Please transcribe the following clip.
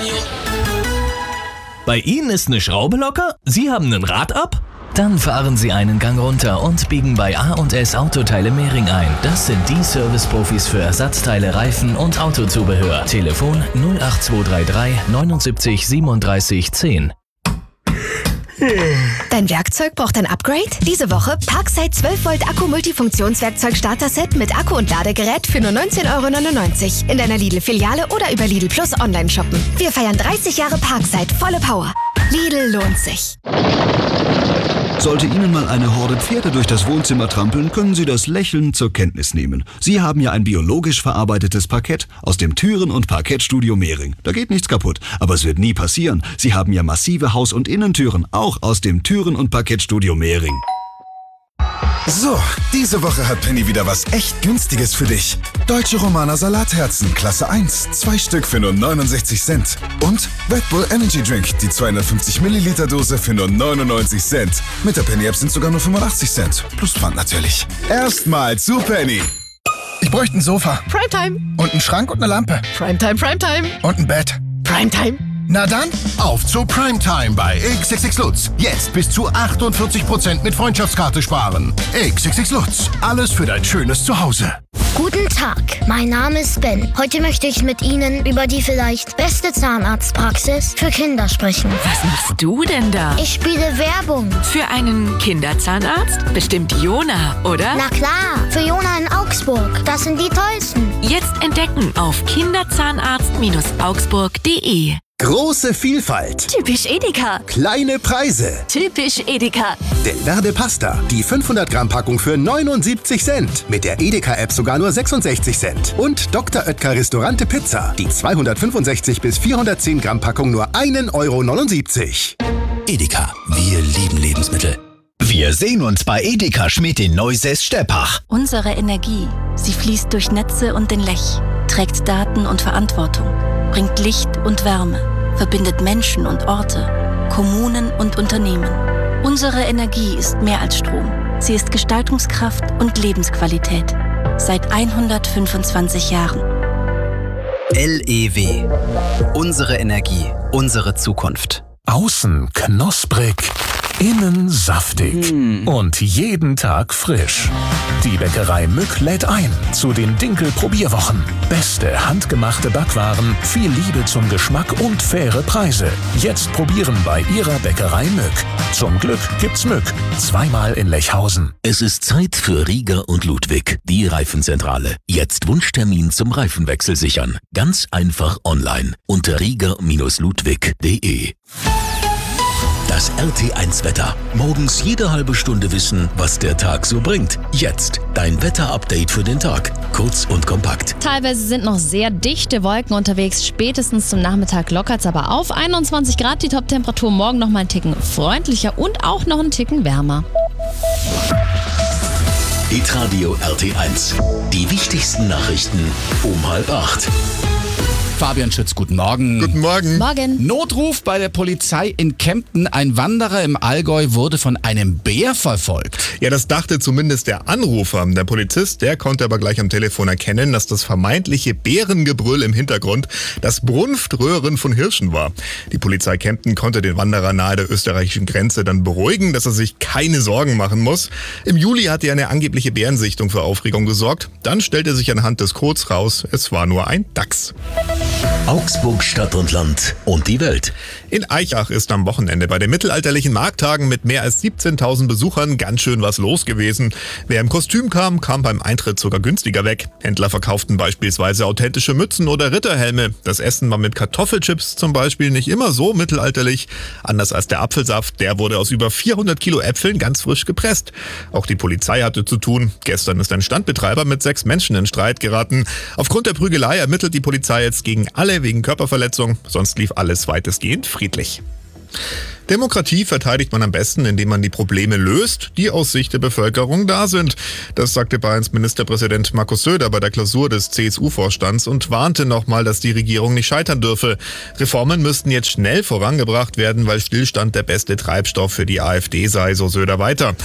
Bei Ihnen ist eine Schraube locker? Sie haben ein Rad ab? Dann fahren Sie einen Gang runter und biegen bei A&S Autoteile Mehring ein. Das sind die Service-Profis für Ersatzteile, Reifen und Autozubehör. Telefon 08233 79 37 10. Dein Werkzeug braucht ein Upgrade? Diese Woche Parkside 12 Volt Akku Multifunktionswerkzeug Starter-Set mit Akku und Ladegerät für nur 19,99 € in deiner Lidl-Filiale oder über Lidl Plus online shoppen. Wir feiern 30 Jahre Parkside, volle Power. Lidl lohnt sich. Sollte Ihnen mal eine Horde Pferde durch das Wohnzimmer trampeln, können Sie das lächelnd zur Kenntnis nehmen. Sie haben ja ein biologisch verarbeitetes Parkett aus dem Türen- und Parkettstudio Mehring. Da geht nichts kaputt, aber es wird nie passieren. Sie haben ja massive Haus- und Innentüren, auch aus dem Türen- und Parkettstudio Mehring. So, diese Woche hat Penny wieder was echt Günstiges für dich. Deutsche Romaner Salatherzen, Klasse 1, 2 Stück für nur 69 Cent. Und Red Bull Energy Drink, die 250 Milliliter Dose für nur 99 Cent. Mit der Penny-App sind sogar nur 85 Cent. Plus Pfand natürlich. Erstmal zu Penny. Ich bräuchte ein Sofa. Primetime. Und einen Schrank und eine Lampe. Primetime, Primetime. Und ein Bett. Primetime. Na dann, auf zu Primetime bei XXX Lutz. Jetzt bis zu 48% mit Freundschaftskarte sparen. XXX Lutz. Alles für dein schönes Zuhause. Guten Tag, mein Name ist Ben. Heute möchte ich mit Ihnen über die vielleicht beste Zahnarztpraxis für Kinder sprechen. Was machst du denn da? Ich spiele Werbung. Für einen Kinderzahnarzt? Bestimmt Jona, oder? Na klar, für Jona in Augsburg. Das sind die tollsten. Jetzt entdecken auf kinderzahnarzt-augsburg.de. Große Vielfalt. Typisch Edeka. Kleine Preise. Typisch Edeka. Delverde Pasta. Die 500 Gramm Packung für 79 Cent. Mit der Edeka-App sogar nur 66 Cent. Und Dr. Oetker Restaurante Pizza. Die 265 bis 410 Gramm Packung nur 1,79 €. Edeka. Wir lieben Lebensmittel. Wir sehen uns bei Edeka Schmidt in Neusäß-Steppach. Unsere Energie, sie fließt durch Netze und den Lech, trägt Daten und Verantwortung, bringt Licht und Wärme, verbindet Menschen und Orte, Kommunen und Unternehmen. Unsere Energie ist mehr als Strom. Sie ist Gestaltungskraft und Lebensqualität. Seit 125 Jahren. LEW. Unsere Energie, unsere Zukunft. Außen knusprig, innen saftig und jeden Tag frisch. Die Bäckerei Mück lädt ein zu den Dinkel-Probierwochen. Beste handgemachte Backwaren, viel Liebe zum Geschmack und faire Preise. Jetzt probieren bei Ihrer Bäckerei Mück. Zum Glück gibt's Mück. Zweimal in Lechhausen. Es ist Zeit für Rieger und Ludwig, die Reifenzentrale. Jetzt Wunschtermin zum Reifenwechsel sichern. Ganz einfach online unter rieger-ludwig.de. Das RT1-Wetter. Morgens jede halbe Stunde wissen, was der Tag so bringt. Jetzt dein Wetter-Update für den Tag. Kurz und kompakt. Teilweise sind noch sehr dichte Wolken unterwegs. Spätestens zum Nachmittag lockert es aber auf. 21 Grad die Top-Temperatur. Morgen noch mal einen Ticken freundlicher und auch noch einen Ticken wärmer. Hitradio RT1. Die wichtigsten Nachrichten um 7:30. Fabian Schütz, guten Morgen. Guten Morgen. Morgen. Notruf bei der Polizei in Kempten. Ein Wanderer im Allgäu wurde von einem Bär verfolgt. Ja, das dachte zumindest der Anrufer. Der Polizist, der konnte aber gleich am Telefon erkennen, dass das vermeintliche Bärengebrüll im Hintergrund das Brunftröhren von Hirschen war. Die Polizei Kempten konnte den Wanderer nahe der österreichischen Grenze dann beruhigen, dass er sich keine Sorgen machen muss. Im Juli hatte eine angebliche Bärensichtung für Aufregung gesorgt. Dann stellte sich anhand des Codes raus, es war nur ein Dachs. Augsburg, Stadt und Land und die Welt. In Aichach ist am Wochenende bei den mittelalterlichen Markttagen mit mehr als 17.000 Besuchern ganz schön was los gewesen. Wer im Kostüm kam, kam beim Eintritt sogar günstiger weg. Händler verkauften beispielsweise authentische Mützen oder Ritterhelme. Das Essen war mit Kartoffelchips zum Beispiel nicht immer so mittelalterlich. Anders als der Apfelsaft, der wurde aus über 400 Kilo Äpfeln ganz frisch gepresst. Auch die Polizei hatte zu tun. Gestern ist ein Standbetreiber mit 6 Menschen in Streit geraten. Aufgrund der Prügelei ermittelt die Polizei jetzt gegen alle wegen Körperverletzung. Sonst lief alles weitestgehend friedlich. Demokratie verteidigt man am besten, indem man die Probleme löst, die aus Sicht der Bevölkerung da sind. Das sagte Bayerns Ministerpräsident Markus Söder bei der Klausur des CSU-Vorstands und warnte nochmal, dass die Regierung nicht scheitern dürfe. Reformen müssten jetzt schnell vorangebracht werden, weil Stillstand der beste Treibstoff für die AfD sei, so Söder weiter.